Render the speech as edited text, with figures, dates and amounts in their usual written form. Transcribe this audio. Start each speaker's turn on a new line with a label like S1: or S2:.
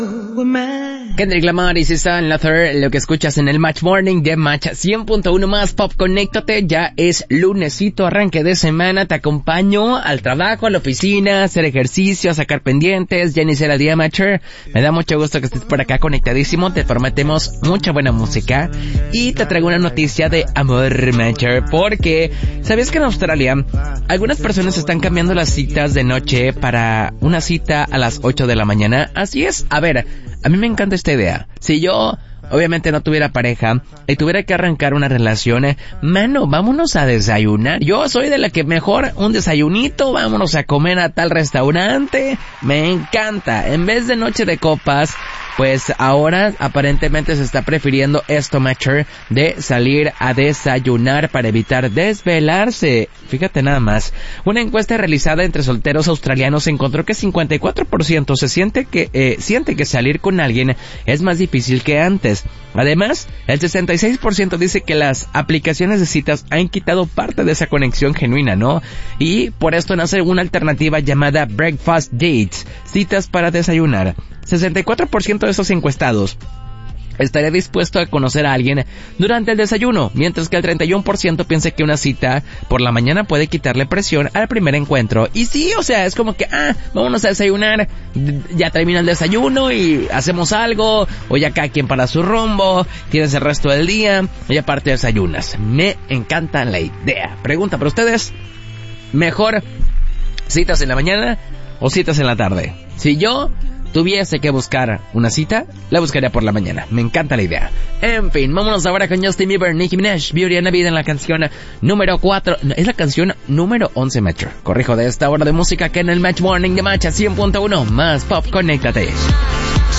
S1: Kendrick Lamar y Susan Luther, lo que escuchas en el Match Morning de Match 100.1 más Pop. Conéctate, ya es lunesito, arranque de semana, te acompaño al trabajo, a la oficina, a hacer ejercicio, a sacar pendientes, ya inicia el día, Matcher. Me da mucho gusto que estés por acá conectadísimo, te prometemos mucha buena música y te traigo una noticia de amor, Matcher, porque ¿sabías que en Australia algunas personas están cambiando las citas de noche para una cita a las 8 de la mañana? Así es, a ver, a mí me encanta esta idea. Si yo obviamente no tuviera pareja y tuviera que arrancar una relación, mano, vámonos a desayunar. Yo soy de la que mejor un desayunito, vámonos a comer a tal restaurante. Me encanta. En vez de noche de copas, pues ahora aparentemente se está prefiriendo esto, Matcher, de salir a desayunar para evitar desvelarse. Fíjate nada más. Una encuesta realizada entre solteros australianos encontró que 54% siente que salir con alguien es más difícil que antes. Además, el 66% dice que las aplicaciones de citas han quitado parte de esa conexión genuina, ¿no? Y por esto nace una alternativa llamada Breakfast Dates, citas para desayunar. 64% de esos encuestados estaría dispuesto a conocer a alguien durante el desayuno, mientras que el 31% piensa que una cita por la mañana puede quitarle presión al primer encuentro. Y sí, o sea, es como que, vámonos a desayunar, ya termina el desayuno y hacemos algo, o ya cada quien para su rumbo, tienes el resto del día, y aparte desayunas. Me encanta la idea. Pregunta para ustedes, ¿mejor citas en la mañana o citas en la tarde? Si yo tuviese que buscar una cita, la buscaría por la mañana. Me encanta la idea. En fin, vámonos ahora con Justin Bieber, Nicki Minaj, Beauty and the Beast en la canción número 4. Es la canción número 11, Metro. Corrijo de esta hora de música que en el Match Morning de Match 100.1 más Pop. Conéctate.